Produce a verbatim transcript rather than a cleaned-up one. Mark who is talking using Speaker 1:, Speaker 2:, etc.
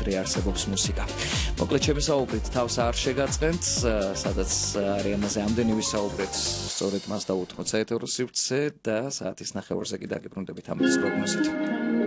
Speaker 1: ადრე არსებობს მუსიკა. მოკლედ შევისაუბრეთ თავს არ შეგაწყენთ, სადაც არის ამაზე ამდენი ვისაუბრეთ, სწორედ მას დავუთმოთ საეთერო სივრცე და საათის ნახევარზე კი დაგიბრუნდებით ამ პროგნოზით.